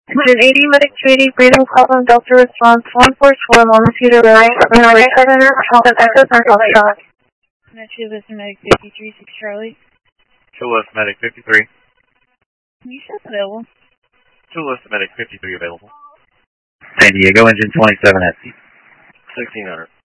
Engine 80, Medic 280, breathing problem, Delta response 144, longitude right, right center, health and access, and health shot. Metro West Medic 53, 6 Charlie. Two West Medic 53. You should available. Two West Medic 53 available. San Diego, engine 27 SC. 1600.